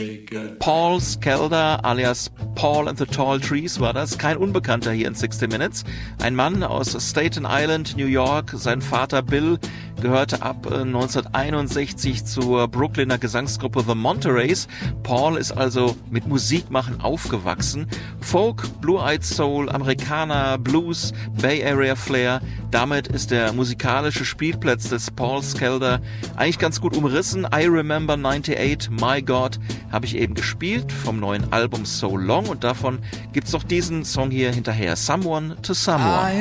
Paul Skelder alias Paul and the Tall Trees war das, kein Unbekannter hier in 60 Minutes. Ein Mann aus Staten Island, New York. Sein Vater Bill gehörte ab 1961 zur Brooklyner Gesangsgruppe The Montereys. Paul ist also mit Musikmachen aufgewachsen. Folk, Blue-Eyed Soul, Amerikaner, Blues, Bay Area Flair. Damit ist der musikalische Spielplatz des Paul Skelder eigentlich ganz gut umrissen. I Remember 98, My God, habe ich eben gespielt vom neuen Album So Long und davon gibt's noch diesen Song hier hinterher, Someone to Someone.